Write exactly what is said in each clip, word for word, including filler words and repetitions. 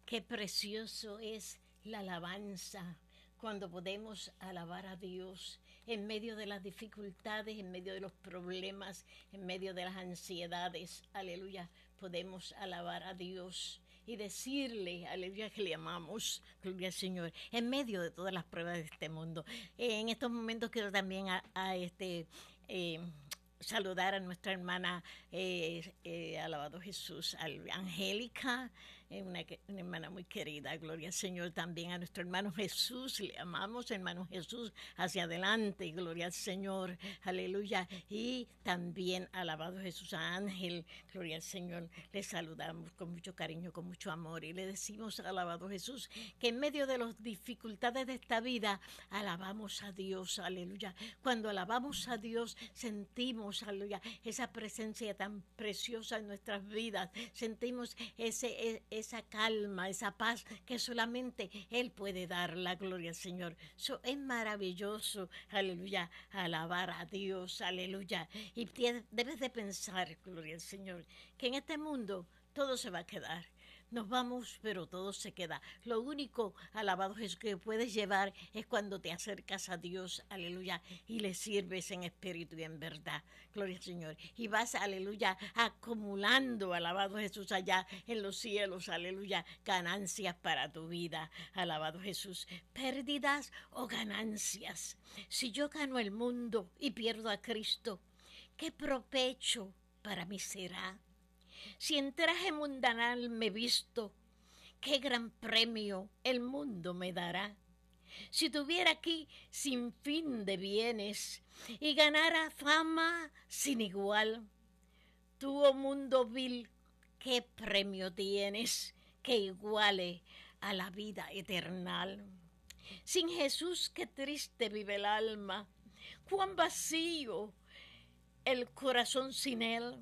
Qué precioso es la alabanza cuando podemos alabar a Dios en medio de las dificultades, en medio de los problemas, en medio de las ansiedades. Aleluya, podemos alabar a Dios y decirle, aleluya, que le amamos, gloria al Señor, en medio de todas las pruebas de este mundo. Eh, en estos momentos quiero también a, a este... Eh, saludar a nuestra hermana, eh, eh, alabado Jesús, a Angélica, eh, una, una hermana muy querida, gloria al Señor. También a nuestro hermano Jesús, le amamos, hermano Jesús, hacia adelante, gloria al Señor, aleluya. Y también, alabado Jesús, a Ángel, gloria al Señor, le saludamos con mucho cariño, con mucho amor, y le decimos, alabado Jesús, que en medio de las dificultades de esta vida, alabamos a Dios, aleluya. Cuando alabamos a Dios, sentimos, aleluya, esa presencia tan preciosa en nuestras vidas, sentimos ese, esa calma, esa paz que solamente Él puede dar, la gloria al Señor. So, es maravilloso, aleluya, alabar a Dios, aleluya. Y tienes, debes de pensar, gloria al Señor, que en este mundo todo se va a quedar. Nos vamos, pero todo se queda. Lo único, alabado Jesús, que puedes llevar es cuando te acercas a Dios, aleluya, y le sirves en espíritu y en verdad. Gloria al Señor. Y vas, aleluya, acumulando, alabado Jesús, allá en los cielos, aleluya, ganancias para tu vida, alabado Jesús. Pérdidas o ganancias. Si yo gano el mundo y pierdo a Cristo, ¿qué provecho para mí será? Si en traje mundanal me visto, qué gran premio el mundo me dará. Si tuviera aquí sin fin de bienes y ganara fama sin igual, tú, oh mundo vil, qué premio tienes que iguale a la vida eternal. Sin Jesús, qué triste vive el alma, cuán vacío el corazón sin Él.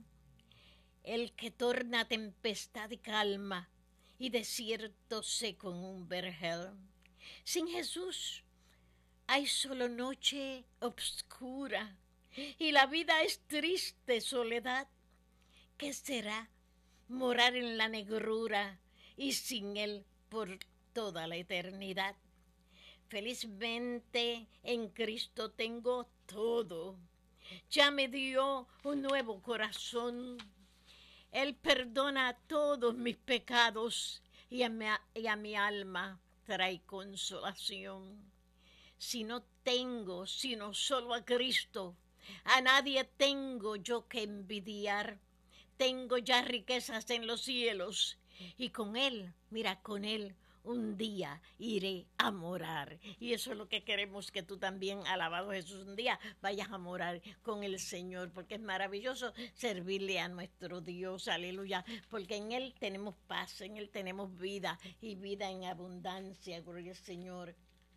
El que torna tempestad y calma, y desierto seco en un vergel. Sin Jesús hay solo noche obscura, y la vida es triste soledad. ¿Qué será morar en la negrura y sin Él por toda la eternidad? Felizmente en Cristo tengo todo. Ya me dio un nuevo corazón. Él perdona todos mis pecados y a, mi, y a mi alma trae consolación. Si no tengo sino solo a Cristo, a nadie tengo yo que envidiar. Tengo ya riquezas en los cielos y con Él, mira, con Él un día iré a morar. Y eso es lo que queremos, que tú también, alabado Jesús, un día vayas a morar con el Señor, porque es maravilloso servirle a nuestro Dios, aleluya, porque en Él tenemos paz, en Él tenemos vida y vida en abundancia, gloria al Señor.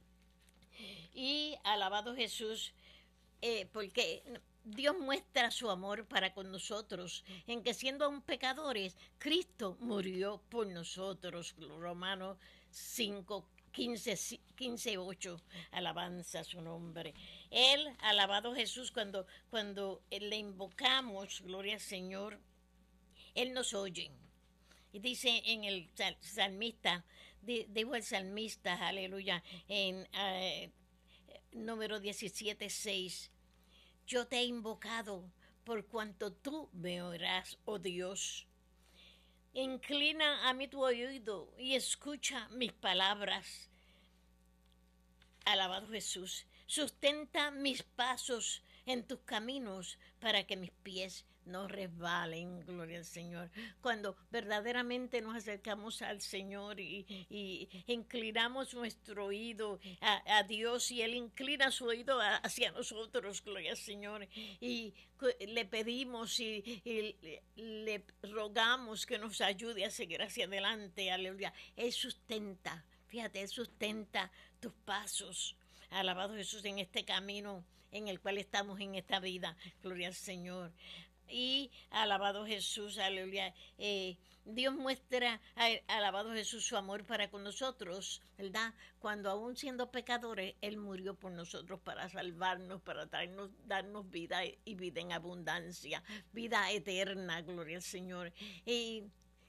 Y alabado Jesús, eh, porque Dios muestra su amor para con nosotros, en que siendo aún pecadores, Cristo murió por nosotros. Romanos cinco, quince, ocho, alabanza a su nombre. Él, alabado Jesús, cuando, cuando le invocamos, gloria al Señor, Él nos oye. Y dice en el salmista, dijo el salmista, aleluya, en uh, número diecisiete, seis, yo te he invocado por cuanto tú me oirás, oh Dios. Inclina a mí tu oído y escucha mis palabras. Alabado Jesús, sustenta mis pasos en tus caminos para que mis pies no resbalen, gloria al Señor. Cuando verdaderamente nos acercamos al Señor y, y inclinamos nuestro oído a, a Dios, y Él inclina su oído a, hacia nosotros, gloria al Señor, y le pedimos y, y le, le rogamos que nos ayude a seguir hacia adelante, aleluya. Él sustenta, fíjate, Él sustenta tus pasos. Alabado Jesús, en este camino en el cual estamos en esta vida, gloria al Señor. Y alabado Jesús, aleluya, eh, Dios muestra, alabado Jesús, su amor para con nosotros, ¿verdad? Cuando aún siendo pecadores, Él murió por nosotros para salvarnos, para darnos, darnos vida y vida en abundancia, vida eterna, gloria al Señor. Y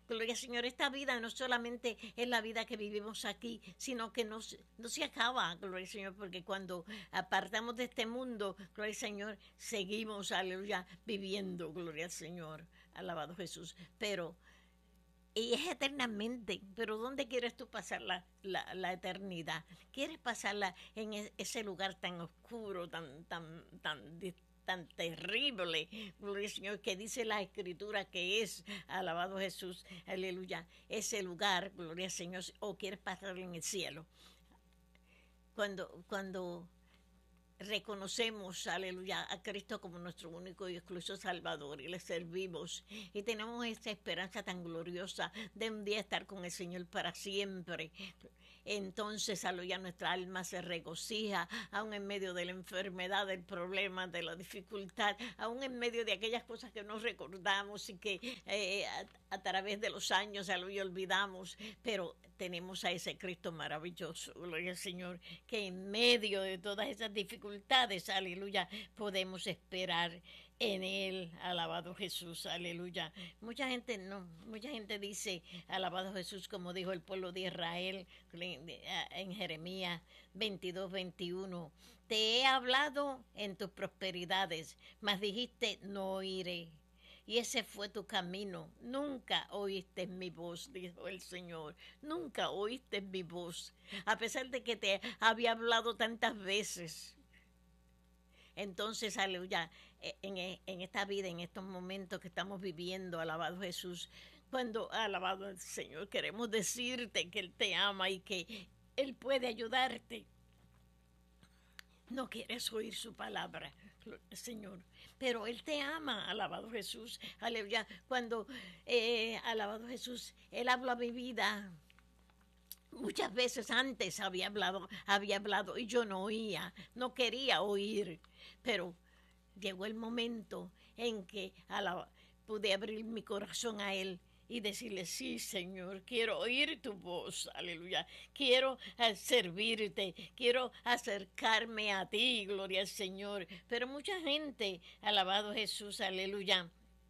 gloria al Señor, esta vida no solamente es la vida que vivimos aquí, sino que no, no se acaba, gloria al Señor, porque cuando apartamos de este mundo, gloria al Señor, seguimos, aleluya, viviendo, gloria al Señor, alabado Jesús, pero y es eternamente, pero ¿dónde quieres tú pasar la, la, la eternidad? ¿Quieres pasarla en e, ese lugar tan oscuro, tan, tan, tan, tan terrible, gloria al Señor, que dice la Escritura que es, alabado Jesús, aleluya, ese lugar, gloria al Señor, o quieres pasarlo en el cielo? Cuando, cuando reconocemos, aleluya, a Cristo como nuestro único y exclusivo Salvador y le servimos y tenemos esa esperanza tan gloriosa de un día estar con el Señor para siempre, entonces, aleluya, nuestra alma se regocija, aún en medio de la enfermedad, del problema, de la dificultad, aún en medio de aquellas cosas que no recordamos y que eh, a, a través de los años, aleluya, olvidamos, pero tenemos a ese Cristo maravilloso, gloria al Señor, que en medio de todas esas dificultades, aleluya, podemos esperar en Él, alabado Jesús, aleluya. Mucha gente no, mucha gente dice, alabado Jesús, como dijo el pueblo de Israel en Jeremías veintidós, veintiuno, te he hablado en tus prosperidades, mas dijiste, no oiré. Y ese fue tu camino. Nunca oíste mi voz, dijo el Señor. Nunca oíste mi voz. A pesar de que te había hablado tantas veces. Entonces, aleluya, en, en esta vida, en estos momentos que estamos viviendo, alabado Jesús, cuando, alabado el Señor, queremos decirte que Él te ama y que Él puede ayudarte. No quieres oír su palabra, Señor, pero Él te ama, alabado Jesús, aleluya. Cuando, eh, alabado Jesús, Él habló a mi vida. Muchas veces antes había hablado, había hablado y yo no oía, no quería oír, pero llegó el momento en que alaba, pude abrir mi corazón a Él y decirle, sí, Señor, quiero oír tu voz, aleluya, quiero uh, servirte, quiero acercarme a ti, gloria al Señor. Pero mucha gente, alabado Jesús, aleluya,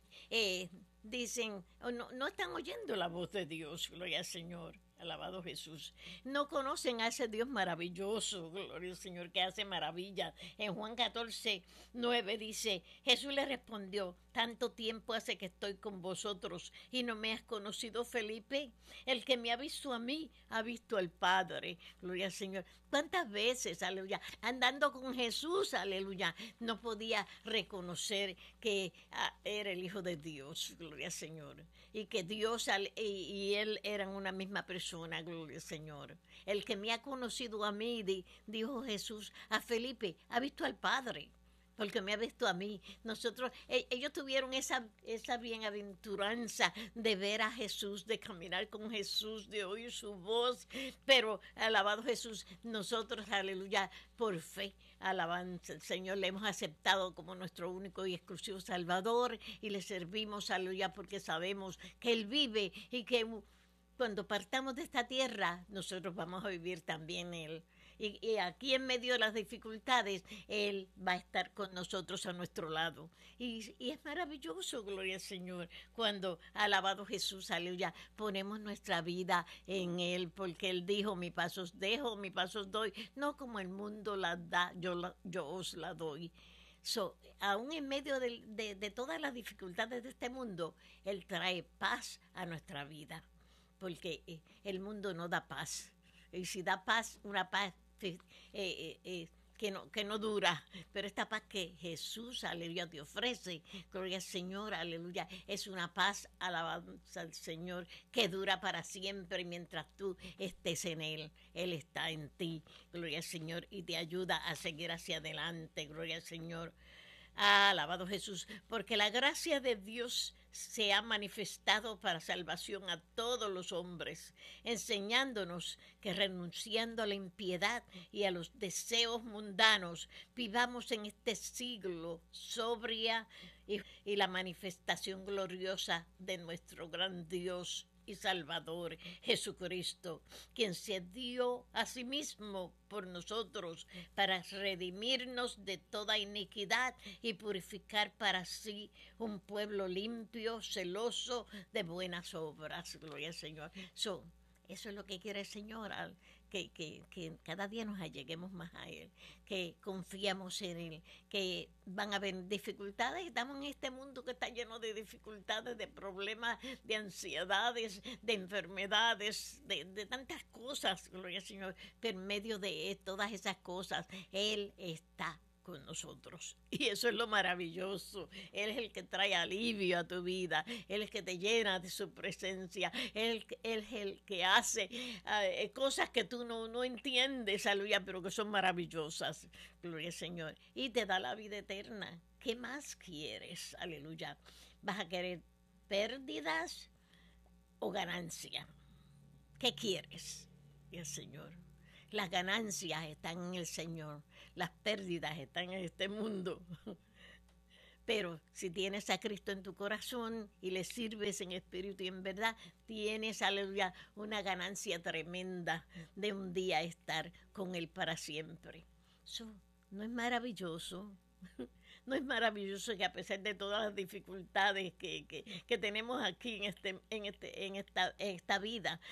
eh, dicen, oh, no, no están oyendo la voz de Dios, gloria al Señor. Alabado Jesús. No conocen a ese Dios maravilloso, gloria al Señor, que hace maravillas. En Juan catorce, nueve dice, Jesús le respondió, tanto tiempo hace que estoy con vosotros y no me has conocido, Felipe. El que me ha visto a mí, ha visto al Padre, gloria al Señor. ¿Cuántas veces, aleluya, andando con Jesús, aleluya, no podía reconocer que ah, era el Hijo de Dios, gloria al Señor, y que Dios y, y Él eran una misma persona, gloria al Señor? El que me ha conocido a mí, di, dijo Jesús a Felipe, ha visto al Padre, porque me ha visto a mí. Nosotros, ellos tuvieron esa, esa bienaventuranza de ver a Jesús, de caminar con Jesús, de oír su voz, pero alabado Jesús, nosotros, aleluya, por fe, alabanza al Señor, le hemos aceptado como nuestro único y exclusivo Salvador y le servimos, aleluya, porque sabemos que Él vive y que cuando partamos de esta tierra, nosotros vamos a vivir también Él. Y, y aquí en medio de las dificultades, Él va a estar con nosotros a nuestro lado. Y, y es maravilloso, gloria al Señor, cuando, alabado Jesús, aleluya, ponemos nuestra vida en Él, porque Él dijo, mi paz os dejo, mi paz os doy, no como el mundo la da, yo, la, yo os la doy. So, aún en medio de, de, de todas las dificultades de este mundo, Él trae paz a nuestra vida, porque eh, el mundo no da paz. Y si da paz, una paz eh, eh, eh, que, no, que no dura, pero esta paz que Jesús, aleluya, te ofrece, gloria al Señor, aleluya, es una paz, alabanza al Señor, que dura para siempre mientras tú estés en Él. Él está en ti, gloria al Señor, y te ayuda a seguir hacia adelante, gloria al Señor. Ah, alabado Jesús, porque la gracia de Dios se ha manifestado para salvación a todos los hombres, enseñándonos que renunciando a la impiedad y a los deseos mundanos, vivamos en este siglo sobria y, y la manifestación gloriosa de nuestro gran Dios y Salvador, Jesucristo, quien se dio a sí mismo por nosotros para redimirnos de toda iniquidad y purificar para sí un pueblo limpio, celoso de buenas obras. Gloria al Señor. So, eso es lo que quiere el Señor, que, que, que cada día nos alleguemos más a Él, que confiamos en Él, que van a haber dificultades. Estamos en este mundo que está lleno de dificultades, de problemas, de ansiedades, de enfermedades, de, de tantas cosas, gloria al Señor. Pero en medio de todas esas cosas, Él está con nosotros. Y eso es lo maravilloso. Él es el que trae alivio a tu vida. Él es el que te llena de su presencia. Él, él es el que hace uh, cosas que tú no, no entiendes, aleluya, pero que son maravillosas. Gloria al Señor. Y te da la vida eterna. ¿Qué más quieres? Aleluya. ¿Vas a querer pérdidas o ganancia? ¿Qué quieres? Y el Señor. Las ganancias están en el Señor, las pérdidas están en este mundo. Pero si tienes a Cristo en tu corazón y le sirves en espíritu y en verdad, tienes, aleluya, una ganancia tremenda de un día estar con Él para siempre. Eso no es maravilloso. No es maravilloso que a pesar de todas las dificultades que, que, que tenemos aquí en, este, en, este, en, esta, en esta vida,